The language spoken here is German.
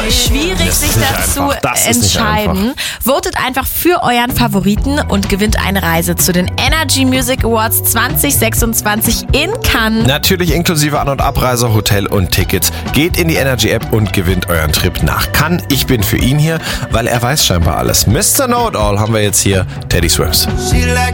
schwierig, sich dazu entscheiden. Votet einfach für euren Favoriten und gewinnt eine Reise zu den Energy Music Awards 2026 in Cannes. Natürlich inklusive An- und Abreise, Hotel und Tickets. Geht in die Energy App und gewinnt euren Trip nach Cannes. Ich bin für ihn hier, weil er weiß scheinbar alles. Mr. Know-it-all haben wir jetzt hier, Teddy Swims.